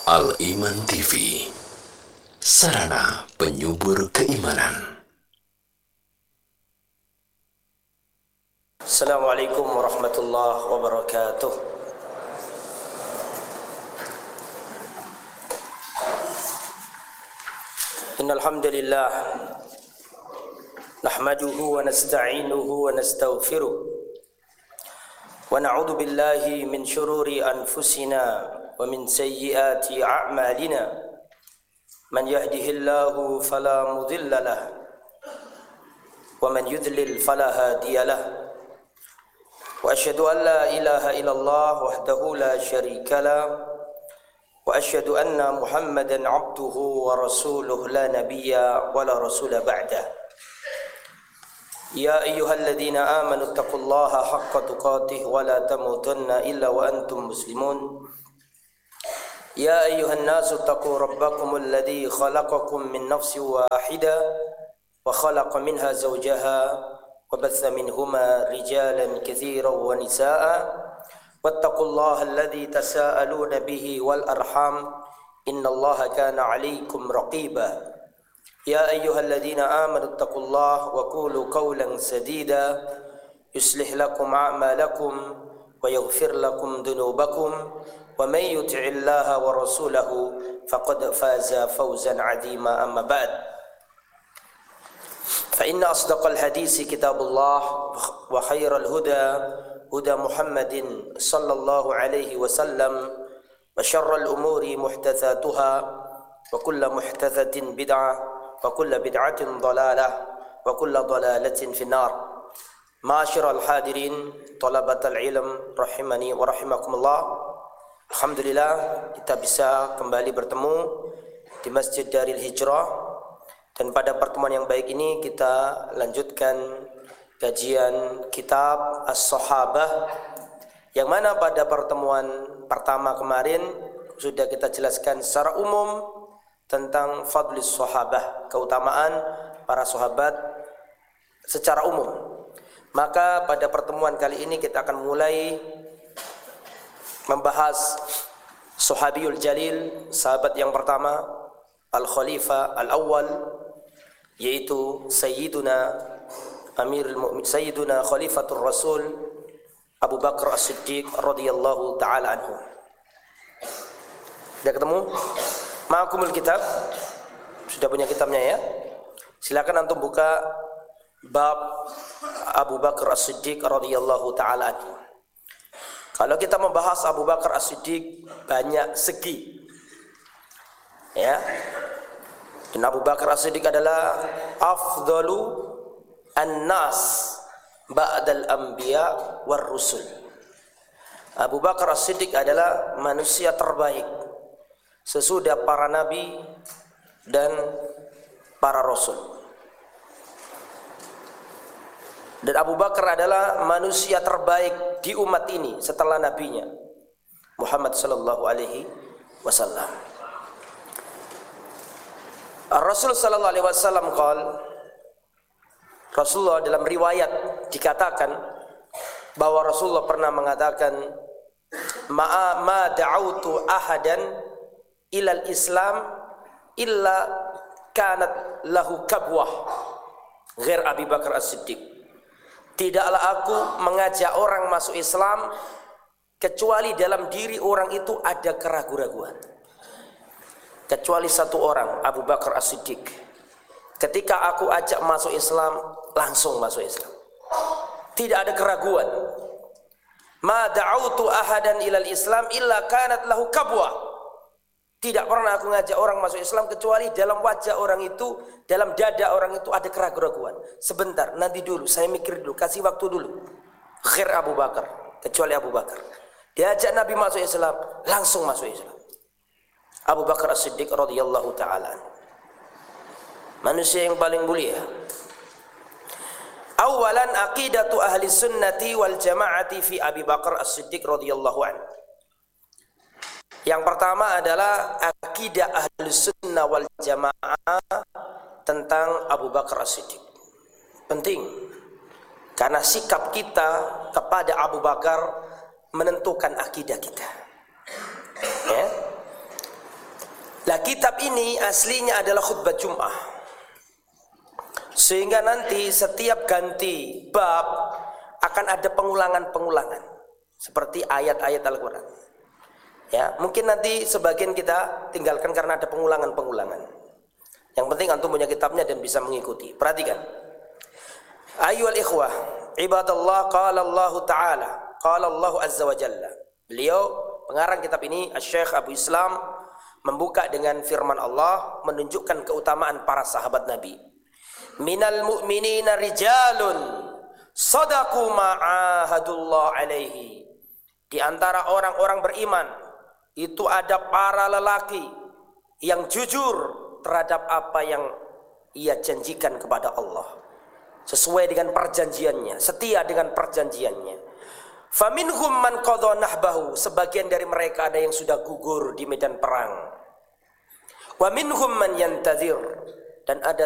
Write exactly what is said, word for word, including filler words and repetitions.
Al-Iman T V, sarana penyubur keimanan. Assalamualaikum warahmatullahi wabarakatuh. Innal hamdalillah nahmaduhu wa nasta'inuhu wa nastaghfiruh wa na'udzu billahi min shururi anfusina wa min sayyiati a'malina. Man yahdihillahu fala mudilla lahu wa man yudlil fala hadiya lahu. Wa asyhadu an la ilaha illallah wahdahu la syarika lah wa asyhadu anna Muhammadan abduhu wa rasuluh la nabiyya wa la rasula ba'dah. Ya ayyuhalladzina amanu taqullaha haqqa tuqatih wa la tamutunna illa wa antum muslimun. Ya ayyuhan nasu taqu rabbakumul ladzi khalaqakum min nafsin wahidah wa khalaqa minha zawjaha wa batha minhuma rijalan katsiran wa nisaa'a wattaqullaha alladzi tasaaluna bihi wal arham innallaha kana 'alaikum raqiba. Ya ayyuhalladzina amanu taqullaha wa qulu qawlan sadida yuslih lakum a'malakum wa yaghfir lakum dhunubakum wa may yuti'illaha wa rasulahu faqad faza fawzan 'azima. Amma ba'd. Fa inna asdaqal hadisi kitabullah wa khairal huda huda Muhammadin sallallahu alaihi wasallam wa syarral umuri muhdatsatuha wa kullu muhdatsatin bid'ah wa kullu bid'atin dhalalah wa kullu dhalalatin finnar. Ma'asyiral hadirin talabatal ilm rahimani wa rahimakumullah. Alhamdulillah kita bisa kembali bertemu di Masjid Daril Hijrah, dan pada pertemuan yang baik ini kita lanjutkan kajian kitab As-Sahabah, yang mana pada pertemuan pertama kemarin sudah kita jelaskan secara umum tentang fadlis sahabah, keutamaan para sahabat secara umum. Maka pada pertemuan kali ini kita akan mulai membahas Sahabiyul Jalil, sahabat yang pertama, Al-Khalifah Al-Awwal, yaitu Sayyiduna Amirul Mu'minin, Sayyiduna Khalifatul Rasul Abu Bakar As-Siddiq radhiyallahu taala anhu. Sudah ketemu? Ma'akumul kitab? Sudah punya kitabnya ya? Silakan antum buka bab Abu Bakar As-Siddiq radhiyallahu taala anhu. Kalau kita membahas Abu Bakar As-Siddiq banyak segi, ya. Dan Abu Bakar As-Siddiq adalah afdalu an-nas ba'dal anbiya war rusul. Abu Bakar As-Siddiq adalah manusia terbaik sesudah para nabi dan para rasul. Dan Abu Bakar adalah manusia terbaik di umat ini setelah nabinya Muhammad sallallahu alaihi wasallam. Rasul sallallahu alaihi wasallam qala, Rasulullah dalam riwayat dikatakan bahwa Rasulullah pernah mengatakan, ma ma da'autu ahadan ilal Islam illa kanat lahu kabwah ghair Abi Bakar As-Siddiq. Tidaklah aku mengajak orang masuk Islam kecuali dalam diri orang itu ada keraguan-raguan. Kecuali satu orang, Abu Bakar As-Siddiq. Ketika aku ajak masuk Islam, langsung masuk Islam. Tidak ada keraguan. Ma da'autu ahadan ilal Islam illa kanat lahu kabwah. Tidak pernah aku ngajak orang masuk Islam kecuali dalam wajah orang itu, dalam dada orang itu ada keraguan-raguan. Sebentar, nanti dulu, saya mikir dulu, kasih waktu dulu. Khair Abu Bakar, kecuali Abu Bakar. Diajak Nabi masuk Islam, langsung masuk Islam. Abu Bakar As-Siddiq radhiyallahu ta'ala, manusia yang paling mulia. Awalan aqidatu ahli sunnati wal jama'ati fi Abi Bakar As-Siddiq radhiyallahu anhu. Yang pertama adalah akidah ahli sunnah wal jamaah tentang Abu Bakar As-Siddiq. Penting, karena sikap kita kepada Abu Bakar menentukan akidah kita. Ya. kitab ini aslinya adalah khutbah Jum'ah. Sehingga nanti setiap ganti bab akan ada pengulangan-pengulangan seperti ayat-ayat Al-Qur'an. Ya, mungkin nanti sebagian kita tinggalkan karena ada pengulangan-pengulangan. Yang penting antum punya kitabnya dan bisa mengikuti. Perhatikan. Ayyuhal ikhwah, ibadallah, qala Allah Ta'ala, qala Allah Azza wa Jalla. Beliau pengarang kitab ini, Asy-Syaikh Abu Islam, membuka dengan firman Allah menunjukkan keutamaan para sahabat Nabi. Minal mu'minina rijalun sadaqu ma'ahadullah alaihi. Di antara orang-orang beriman itu ada para lelaki yang jujur terhadap apa yang ia janjikan kepada Allah, sesuai dengan perjanjiannya, setia dengan perjanjiannya. Faminhum man qadha nahbahu, sebagian dari mereka ada yang sudah gugur di medan perang. Wa minhum man yantazir, dan ada